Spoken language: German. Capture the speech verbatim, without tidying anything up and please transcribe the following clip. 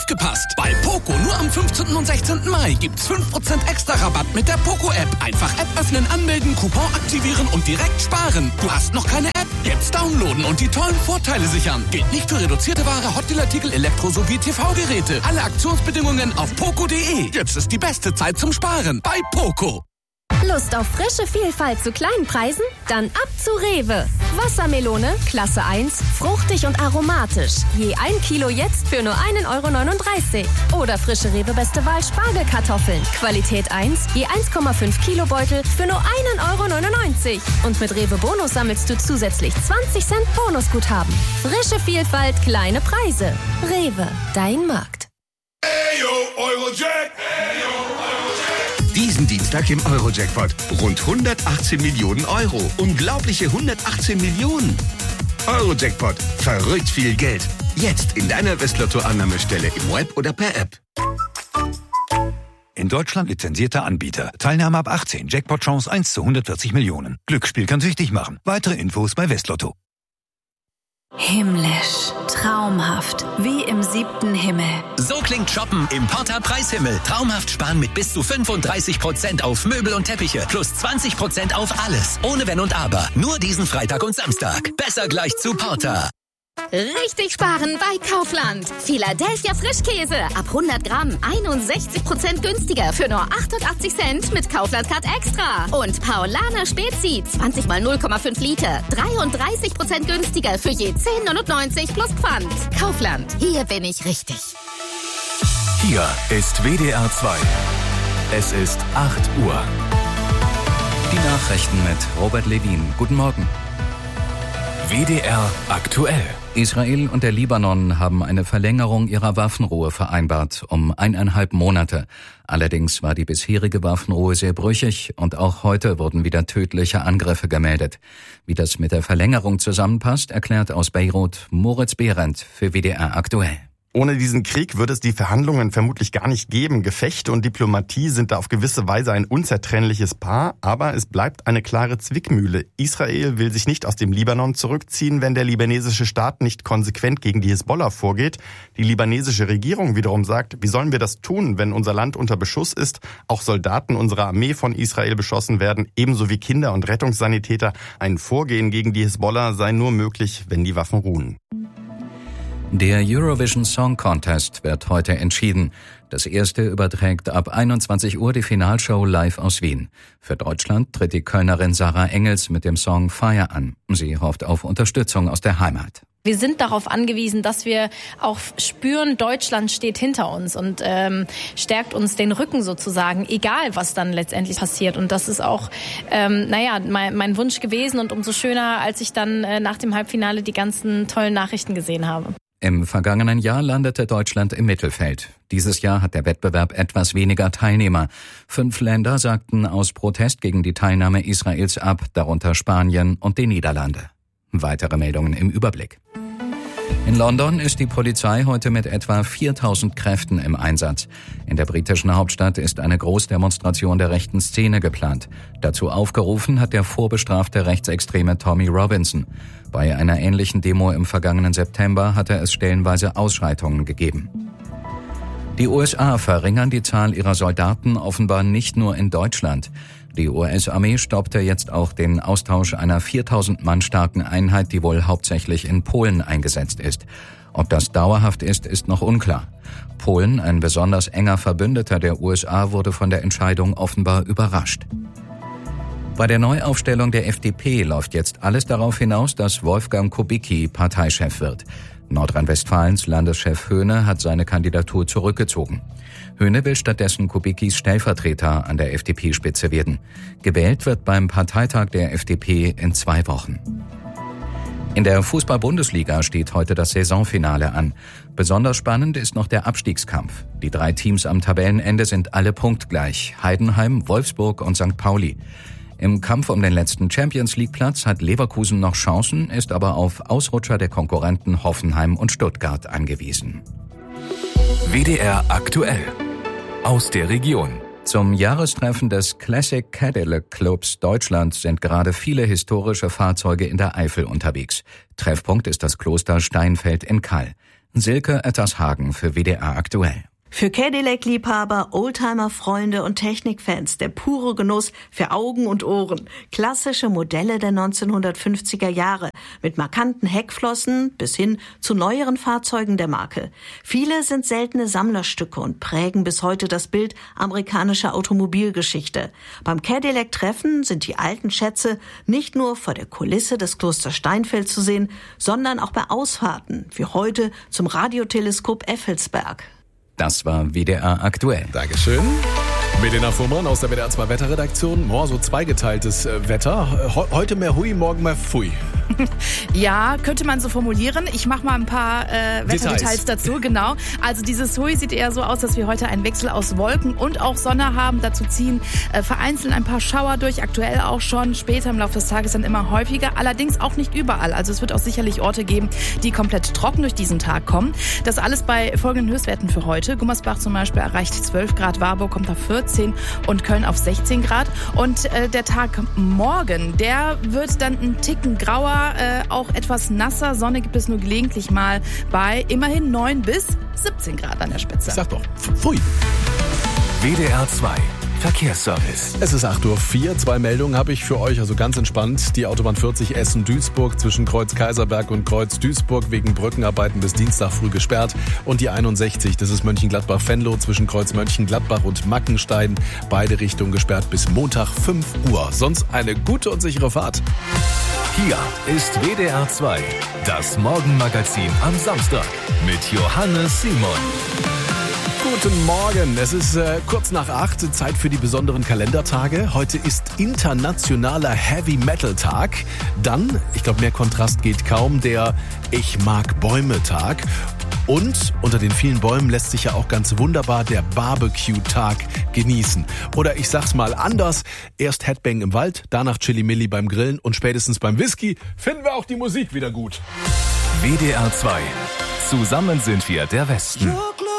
Aufgepasst! Bei Poco nur am fünfzehnten und sechzehnten Mai gibt's fünf Prozent extra Rabatt mit der Poco-App. Einfach App öffnen, anmelden, Coupon aktivieren und direkt sparen. Du hast noch keine App? Jetzt downloaden und die tollen Vorteile sichern. Gilt nicht für reduzierte Ware, Hotdeal-Artikel, Elektro- sowie T V-Geräte. Alle Aktionsbedingungen auf poco punkt de. Jetzt ist die beste Zeit zum Sparen bei Poco. Lust auf frische Vielfalt zu kleinen Preisen? Dann ab zu Rewe. Wassermelone, Klasse eins, fruchtig und aromatisch. Je ein Kilo jetzt für nur ein Euro neununddreißig. Oder frische Rewe Beste Wahl Spargelkartoffeln. Qualität eins, je eins Komma fünf Kilo Beutel für nur ein Euro neunundneunzig. Und mit Rewe Bonus sammelst du zusätzlich zwanzig Cent Bonusguthaben. Frische Vielfalt, kleine Preise. Rewe, dein Markt. Ayo, Eurojack! Ayo, Eurojack! Diesen Dienstag im Eurojackpot. Rund hundertachtzehn Millionen Euro. Unglaubliche hundertachtzehn Millionen. Eurojackpot. Verrückt viel Geld. Jetzt in deiner Westlotto-Annahmestelle im Web oder per App. In Deutschland lizenzierter Anbieter. Teilnahme ab achtzehn. Jackpot-Chance eins zu hundertvierzig Millionen. Glücksspiel kann süchtig machen. Weitere Infos bei Westlotto. Himmlisch, traumhaft, wie im siebten Himmel. So klingt Shoppen im Porter Preishimmel. Traumhaft sparen mit bis zu fünfunddreißig Prozent auf Möbel und Teppiche. Plus zwanzig Prozent auf alles. Ohne Wenn und Aber. Nur diesen Freitag und Samstag. Besser gleich zu Porter. Richtig sparen bei Kaufland. Philadelphia Frischkäse ab hundert Gramm einundsechzig Prozent günstiger für nur achtundachtzig Cent mit Kaufland Card Extra. Und Paulaner Spezi zwanzig mal null Komma fünf Liter dreiunddreißig Prozent günstiger für je zehn neunundneunzig plus Pfand. Kaufland, hier bin ich richtig. Hier ist W D R zwei. Es ist acht Uhr. Die Nachrichten mit Robert Levin. Guten Morgen. W D R aktuell. Israel und der Libanon haben eine Verlängerung ihrer Waffenruhe vereinbart um eineinhalb Monate. Allerdings war die bisherige Waffenruhe sehr brüchig und auch heute wurden wieder tödliche Angriffe gemeldet. Wie das mit der Verlängerung zusammenpasst, erklärt aus Beirut Moritz Behrendt für W D R aktuell. Ohne diesen Krieg würde es die Verhandlungen vermutlich gar nicht geben. Gefecht und Diplomatie sind da auf gewisse Weise ein unzertrennliches Paar, aber es bleibt eine klare Zwickmühle. Israel will sich nicht aus dem Libanon zurückziehen, wenn der libanesische Staat nicht konsequent gegen die Hisbollah vorgeht. Die libanesische Regierung wiederum sagt, wie sollen wir das tun, wenn unser Land unter Beschuss ist, auch Soldaten unserer Armee von Israel beschossen werden, ebenso wie Kinder und Rettungssanitäter. Ein Vorgehen gegen die Hisbollah sei nur möglich, wenn die Waffen ruhen. Der Eurovision Song Contest wird heute entschieden. Das erste überträgt ab einundzwanzig Uhr die Finalshow live aus Wien. Für Deutschland tritt die Kölnerin Sarah Engels mit dem Song Fire an. Sie hofft auf Unterstützung aus der Heimat. Wir sind darauf angewiesen, dass wir auch spüren, Deutschland steht hinter uns und ähm, stärkt uns den Rücken sozusagen, egal was dann letztendlich passiert. Und das ist auch, ähm, naja, mein, mein Wunsch gewesen und umso schöner, als ich dann äh, nach dem Halbfinale die ganzen tollen Nachrichten gesehen habe. Im vergangenen Jahr landete Deutschland im Mittelfeld. Dieses Jahr hat der Wettbewerb etwas weniger Teilnehmer. Fünf Länder sagten aus Protest gegen die Teilnahme Israels ab, darunter Spanien und die Niederlande. Weitere Meldungen im Überblick. In London ist die Polizei heute mit etwa viertausend Kräften im Einsatz. In der britischen Hauptstadt ist eine Großdemonstration der rechten Szene geplant. Dazu aufgerufen hat der vorbestrafte Rechtsextreme Tommy Robinson. Bei einer ähnlichen Demo im vergangenen September hatte es stellenweise Ausschreitungen gegeben. Die U S A verringern die Zahl ihrer Soldaten offenbar nicht nur in Deutschland. Die U S-Armee stoppte jetzt auch den Austausch einer viertausend Mann starken Einheit, die wohl hauptsächlich in Polen eingesetzt ist. Ob das dauerhaft ist, ist noch unklar. Polen, ein besonders enger Verbündeter der U S A, wurde von der Entscheidung offenbar überrascht. Bei der Neuaufstellung der F D P läuft jetzt alles darauf hinaus, dass Wolfgang Kubicki Parteichef wird. Nordrhein-Westfalens Landeschef Höhne hat seine Kandidatur zurückgezogen. Höhne will stattdessen Kubickis Stellvertreter an der F D P-Spitze werden. Gewählt wird beim Parteitag der F D P in zwei Wochen. In der Fußball-Bundesliga steht heute das Saisonfinale an. Besonders spannend ist noch der Abstiegskampf. Die drei Teams am Tabellenende sind alle punktgleich: Heidenheim, Wolfsburg und Sankt Pauli. Im Kampf um den letzten Champions-League-Platz hat Leverkusen noch Chancen, ist aber auf Ausrutscher der Konkurrenten Hoffenheim und Stuttgart angewiesen. W D R aktuell. Aus der Region. Zum Jahrestreffen des Classic Cadillac Clubs Deutschland sind gerade viele historische Fahrzeuge in der Eifel unterwegs. Treffpunkt ist das Kloster Steinfeld in Kall. Silke Ettershagen für W D R aktuell. Für Cadillac-Liebhaber, Oldtimer-Freunde und Technikfans der pure Genuss für Augen und Ohren. Klassische Modelle der neunzehnhundertfünfziger Jahre mit markanten Heckflossen bis hin zu neueren Fahrzeugen der Marke. Viele sind seltene Sammlerstücke und prägen bis heute das Bild amerikanischer Automobilgeschichte. Beim Cadillac-Treffen sind die alten Schätze nicht nur vor der Kulisse des Klosters Steinfeld zu sehen, sondern auch bei Ausfahrten, wie heute zum Radioteleskop Effelsberg. Das war W D R aktuell. Dankeschön. Melina Fuhrmann aus der W D R zwei Wetterredaktion. Oh, so zweigeteiltes äh, Wetter. He- heute mehr Hui, morgen mehr Pfui. Ja, könnte man so formulieren. Ich mache mal ein paar äh, Wetterdetails Details. dazu. Genau. Also dieses Hui sieht eher so aus, dass wir heute einen Wechsel aus Wolken und auch Sonne haben. Dazu ziehen äh, vereinzelt ein paar Schauer durch. Aktuell auch schon. Später im Laufe des Tages dann immer häufiger. Allerdings auch nicht überall. Also es wird auch sicherlich Orte geben, die komplett trocken durch diesen Tag kommen. Das alles bei folgenden Höchstwerten für heute. Gummersbach zum Beispiel erreicht zwölf Grad. Warburg kommt auf vierzehn und Köln auf sechzehn Grad. Und äh, der Tag morgen, der wird dann ein Ticken grauer. Äh, auch etwas nasser. Sonne gibt es nur gelegentlich mal bei immerhin neun bis siebzehn Grad an der Spitze. Sag doch, pfui. W D R zwei Verkehrsservice. Es ist acht Uhr vier. Zwei Meldungen habe ich für euch, also ganz entspannt. Die Autobahn vierzig Essen-Duisburg zwischen Kreuz Kaiserberg und Kreuz Duisburg wegen Brückenarbeiten bis Dienstag früh gesperrt. Und die einundsechzig, das ist Mönchengladbach-Venlo zwischen Kreuz Mönchengladbach und Mackenstein. Beide Richtungen gesperrt bis Montag fünf Uhr. Sonst eine gute und sichere Fahrt. Hier ist W D R zwei, das Morgenmagazin am Samstag mit Johannes Simon. Guten Morgen, es ist äh, kurz nach acht, Zeit für die besonderen Kalendertage. Heute ist internationaler Heavy Metal Tag. Dann, ich glaube, mehr Kontrast geht kaum, der Ich mag Bäume Tag. Und unter den vielen Bäumen lässt sich ja auch ganz wunderbar der Barbecue-Tag genießen. Oder ich sag's mal anders, erst Headbang im Wald, danach Chili-Milli beim Grillen und spätestens beim Whisky finden wir auch die Musik wieder gut. W D R zwei. Zusammen sind wir der Westen.